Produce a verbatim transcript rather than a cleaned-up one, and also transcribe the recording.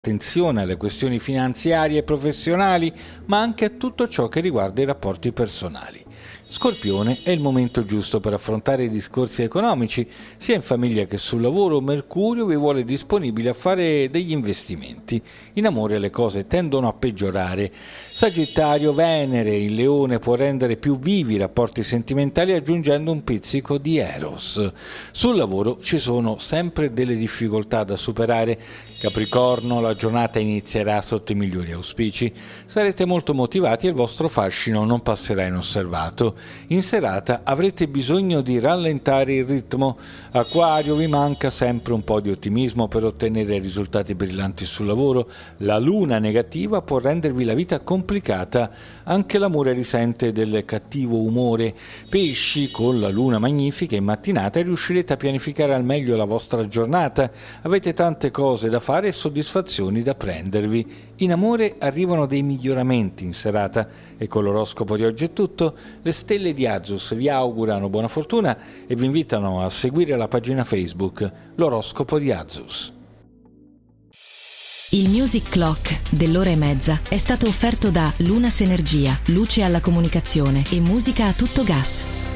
attenzione alle questioni finanziarie e professionali, ma anche a tutto ciò che riguarda i rapporti personali. Scorpione è il momento giusto per affrontare i discorsi economici, sia in famiglia che sul lavoro. Mercurio vi vuole disponibile a fare degli investimenti. In amore le cose tendono a peggiorare. Sagittario, Venere in Leone può rendere più vivi i rapporti sentimentali aggiungendo un pizzico di Eros. Sul lavoro ci sono sempre delle difficoltà da superare. Capricorno, la giornata inizierà sotto i migliori auspici. Sarete molto motivati e il vostro fascino non passerà inosservato. In serata avrete bisogno di rallentare il ritmo. Acquario, vi manca sempre un po' di ottimismo per ottenere risultati brillanti sul lavoro. La luna negativa può rendervi la vita complicata. Anche l'amore risente del cattivo umore. Pesci, con la luna magnifica in mattinata riuscirete a pianificare al meglio la vostra giornata. Avete tante cose da fare e soddisfazioni da prendervi. In amore arrivano dei miglioramenti in serata e con l'oroscopo di oggi è tutto. Le stelle di Azus vi augurano buona fortuna e vi invitano a seguire la pagina Facebook L'oroscopo di Azus. Il Music Clock dell'ora e mezza è stato offerto da Lunas Energia, luce alla comunicazione e musica a tutto gas.